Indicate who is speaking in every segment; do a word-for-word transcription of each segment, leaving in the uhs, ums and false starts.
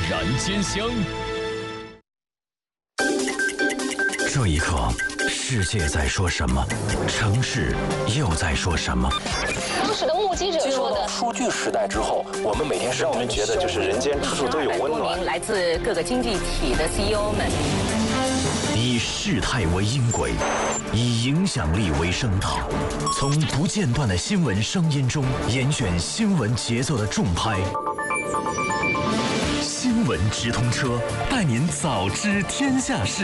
Speaker 1: 然间香。
Speaker 2: 这一刻，世界在说什么？城市又在说什么？
Speaker 3: 当时的目击者说的，
Speaker 4: 数据时代之后，我们每天让我们觉得就是人间处处都有温暖。
Speaker 3: 来自各个经济体的 C E O 们，
Speaker 2: 以事态为音轨，以影响力为声道，从不间断的新闻声音中严选新闻节奏的重拍。新闻直通车，带您早知天下事。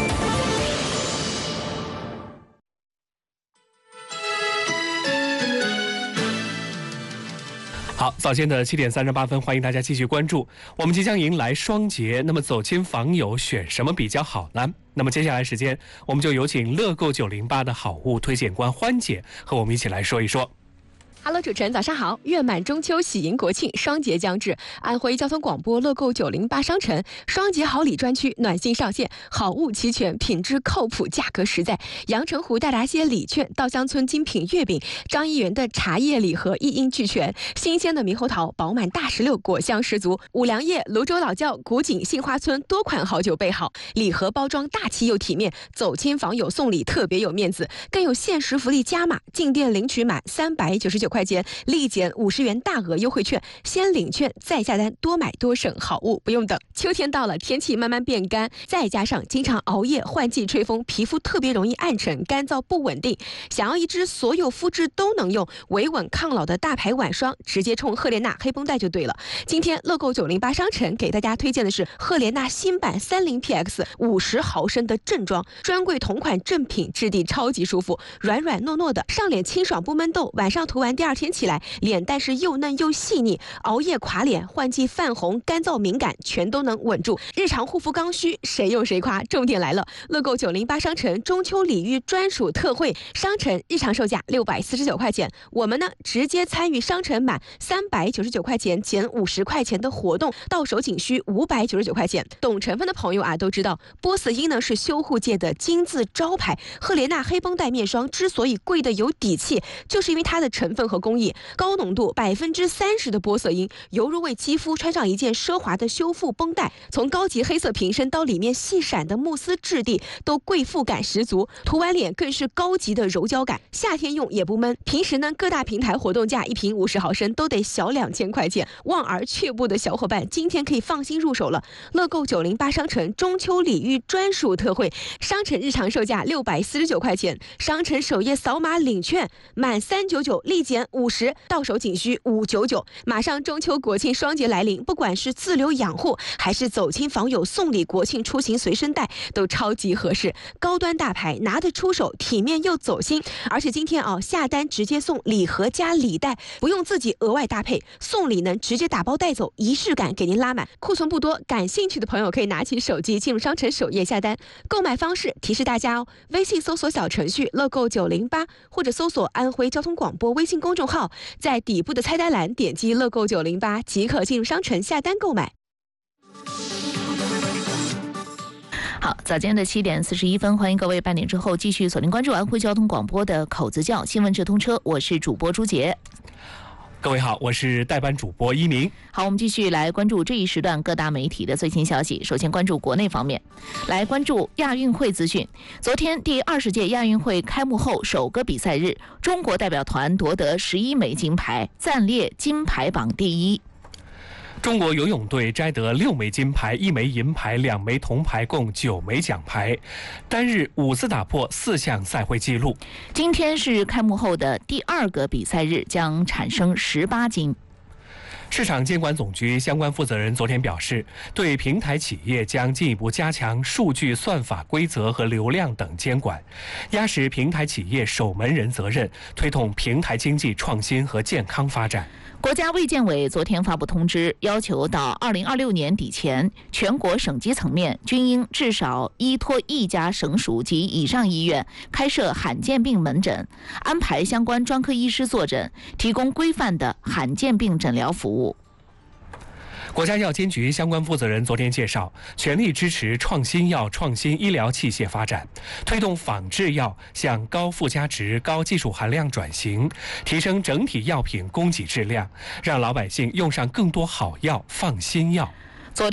Speaker 5: 好，早间的七点三十八分，欢迎大家继续关注。我们即将迎来双节，那么走亲访友选什么比较好呢？那么接下来时间，我们就有请乐购九零八的好物推荐官欢姐和我们一起来说一说。
Speaker 6: Hello， 主持人早上好！月满中秋，喜迎国庆，双节将至，安徽交通广播乐购九零八商城双节好礼专区暖心上线，好物齐全，品质靠谱，价格实在。阳澄湖大闸蟹礼券、稻香村精品月饼、张一元的茶叶礼盒一应俱全，新鲜的猕猴桃、饱满大石榴果香十足。五粮液、泸州老窖、古井杏花村多款好酒备好，礼盒包装大气又体面，走亲访友送礼特别有面子，更有限时福利加码，进店领取满三百九十九块钱，立减五十元大额优惠券，先领券再下单，多买多省，好物不用等。秋天到了，天气慢慢变干，再加上经常熬夜、换季吹风，皮肤特别容易暗沉、干燥不稳定。想要一支所有肤质都能用、维稳抗老的大牌晚霜，直接冲赫莲娜黑绷带就对了。今天乐购九零八商城给大家推荐的是赫莲娜新版三零 P X 五十毫升的正装，专柜同款正品，质地超级舒服，软软糯糯的，上脸清爽不闷痘，晚上涂完第二天起来脸蛋是又嫩又细腻，熬夜垮脸、换季泛红、干燥敏感全都能稳住。日常护肤刚需，谁用谁夸。重点来了，乐购九零八商城中秋礼遇专属特惠，商城日常售价六百四十九块钱，我们呢直接参与商城满三百九十九块钱减五十块钱的活动，到手仅需五百九十九块钱。懂成分的朋友啊都知道，波司因呢是修护界的金字招牌，赫莲娜黑绷带面霜之所以贵的有底气，就是因为它的成分和工艺。高浓度百分之三十的玻色因，犹如为肌肤穿上一件奢华的修复绷带。从高级黑色瓶身到里面细闪的慕斯质地，都贵妇感十足。涂完脸更是高级的柔焦感，夏天用也不闷。平时呢，各大平台活动价一瓶五十毫升都得小两千块钱，望而却步的小伙伴，今天可以放心入手了。乐购九零八商城中秋礼遇专属特惠，商城日常售价六百四十九块钱，商城首页扫码领券满三九九立减五十。到手仅需五九九，马上中秋国庆双节来临，不管是自留养护还是走亲访友送礼，国庆出行随身带都超级合适。高端大牌拿得出手，体面又走心。而且今天啊，下单直接送礼盒加礼袋，不用自己额外搭配，送礼呢直接打包带走，仪式感给您拉满。库存不多，感兴趣的朋友可以拿起手机进入商城首页下单。购买方式提示大家哦，微信搜索小程序乐购九零八，或者搜索安徽交通广播微信公众号，在底部的菜单栏点击乐购九零八即可进入商城下单购买。
Speaker 7: 好，早间的七点四十一分，欢迎各位半点之后继续锁定关注安徽交通广播的口子窖新闻直通车，我是主播朱杰。
Speaker 5: 各位好，我是代班主播一鸣。
Speaker 7: 好，我们继续来关注这一时段各大媒体的最新消息。首先关注国内方面，来关注亚运会资讯。昨天第二十届亚运会开幕后首个比赛日，中国代表团夺得十一枚金牌，暂列金牌榜第一。
Speaker 5: 中国游泳队摘得六枚金牌、一枚银牌、两枚铜牌，共九枚奖牌，单日五次打破四项赛会纪录。
Speaker 7: 今天是开幕后的第二个比赛日，将产生十八金。
Speaker 5: 市场监管总局相关负责人昨天表示，对平台企业将进一步加强数据算法规则和流量等监管，压实平台企业守门人责任，推动平台经济创新和健康发展。
Speaker 7: 国家卫健委昨天发布通知，要求到二零二六年底前，全国省级层面均应至少依托一家省属及以上医院开设罕见病门诊，安排相关专科医师坐诊，提供规范的罕见病诊疗服务。
Speaker 5: 国家药监局相关负责人昨天介绍，全力支持创新药、创新医疗器械发展，推动仿制药向高附加值、高技术含量转型，提升整体药品供给质量，让老百姓用上更多好药、放心药。